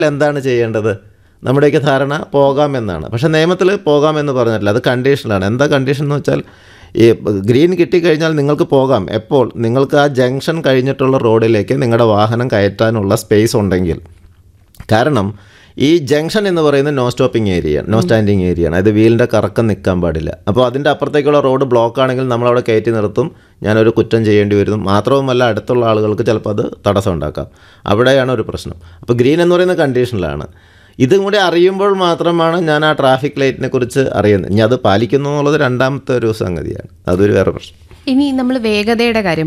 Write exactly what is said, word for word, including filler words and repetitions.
എന്താണ് ചെയ്യേണ്ടത്? നമ്മുടെയൊക്കെ ധാരണ പോകാമെന്നാണ്. പക്ഷേ നിയമത്തിൽ പോകാമെന്ന് പറഞ്ഞിട്ടില്ല, അത് കണ്ടീഷനിലാണ്. എന്താ കണ്ടീഷൻ എന്ന് വെച്ചാൽ ഈ ഗ്രീൻ കിട്ടിക്കഴിഞ്ഞാൽ നിങ്ങൾക്ക് പോകാം. എപ്പോൾ? നിങ്ങൾക്ക് ആ ജംഗ്ഷൻ കഴിഞ്ഞിട്ടുള്ള റോഡിലേക്ക് നിങ്ങളുടെ വാഹനം കയറ്റാനുള്ള സ്പേസ് ഉണ്ടെങ്കിൽ. കാരണം ഈ ജംഗ്ഷൻ എന്ന് പറയുന്നത് no stopping area, no standing ഏരിയയാണ്. അത് വീലിൻ്റെ കറക്കം നിൽക്കാൻ പാടില്ല. അപ്പോൾ അതിൻ്റെ അപ്പുറത്തേക്കുള്ള റോഡ് ബ്ലോക്ക് ആണെങ്കിൽ നമ്മളവിടെ കയറ്റി നിർത്തും, ഞാനൊരു കുറ്റം ചെയ്യേണ്ടി വരും. മാത്രവുമല്ല അടുത്തുള്ള ആളുകൾക്ക് ചിലപ്പോൾ അത് തടസ്സം ഉണ്ടാക്കാം. അവിടെയാണ് ഒരു പ്രശ്നം. അപ്പോൾ ഗ്രീൻ എന്ന് പറയുന്ന കണ്ടീഷനിലാണ്. ഇതും കൂടി അറിയുമ്പോൾ മാത്രമാണ് ഞാൻ ആ ട്രാഫിക് ലൈറ്റിനെ കുറിച്ച് അറിയുന്നത്. ഇനി അത് പാലിക്കുന്നു എന്നുള്ളത് രണ്ടാമത്തെ ഒരു സംഗതിയാണ്, അതൊരു വേറെ പ്രശ്നം. ഇനി നമ്മൾ വേഗതയുടെ കാര്യം